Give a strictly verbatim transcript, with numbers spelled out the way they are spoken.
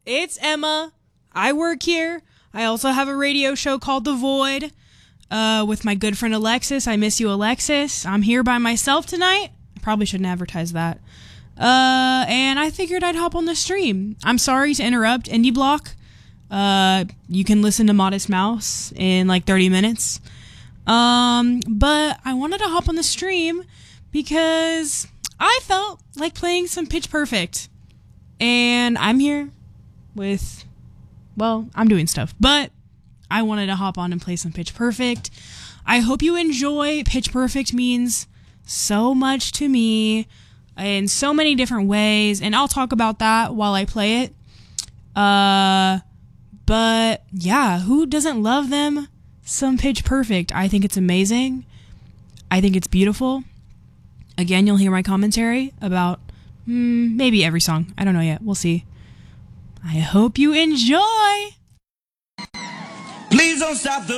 It's Emma. I work here. I also have a radio show called The Void uh, with my good friend Alexis. I miss you, Alexis. I'm here by myself tonight. I probably shouldn't advertise that. Uh, and I figured I'd hop on the stream. I'm sorry to interrupt Indie Block. Uh, you can listen to Modest Mouse in like thirty minutes. Um, but I wanted to hop on the stream because I felt like playing some Pitch Perfect. And I'm here with, well, I'm doing stuff, but I wanted to hop on and play some Pitch Perfect. I hope you enjoy. Pitch Perfect means so much to me in so many different ways, and I'll talk about that while I play it. Uh, but yeah, who doesn't love them some Pitch Perfect? I think it's amazing. I think it's beautiful. Again, you'll hear my commentary about mm, maybe every song. I don't know yet. We'll see. I hope you enjoy. Please don't stop the